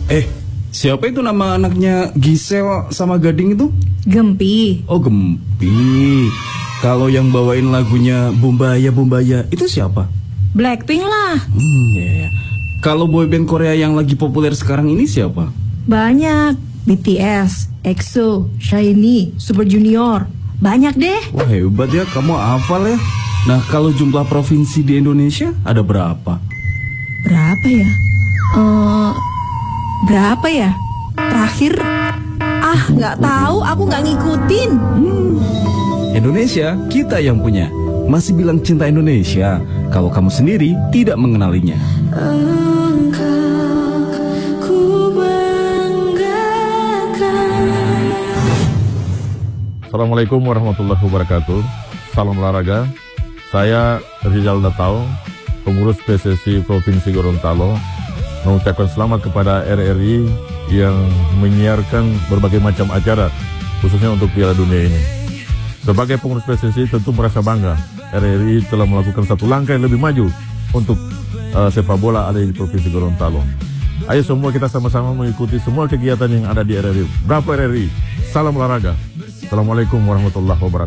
Siapa itu nama anaknya Gisel sama Gading itu? Gempi. Oh, Gempi. Kalau yang bawain lagunya Bumbaya Bumbaya itu siapa? Blackpink lah. Ya. Kalau boyband Korea yang lagi populer sekarang ini siapa? Banyak. BTS, EXO, SHINee, Super Junior. Banyak deh. Wah, hebat ya, kamu hafal ya. Nah, kalau jumlah provinsi di Indonesia ada berapa? Berapa ya? Berapa ya? Terakhir, nggak tahu, aku nggak ngikutin. Indonesia, kita yang punya. Masih bilang cinta Indonesia, kalau kamu sendiri tidak mengenalinya. Assalamualaikum warahmatullahi wabarakatuh. Salam olahraga. Saya Rizal Datau, pengurus PSSI Provinsi Gorontalo, mengucapkan selamat kepada RRI yang menyiarkan berbagai macam acara, khususnya untuk Piala Dunia ini. Sebagai pengurus PSSI tentu merasa bangga RRI telah melakukan satu langkah yang lebih maju untuk sepak bola ada di Provinsi Gorontalo. Ayo semua kita sama-sama mengikuti semua kegiatan yang ada di RRI. Bravo RRI, salam olahraga. Assalamualaikum warahmatullahi wabarakatuh.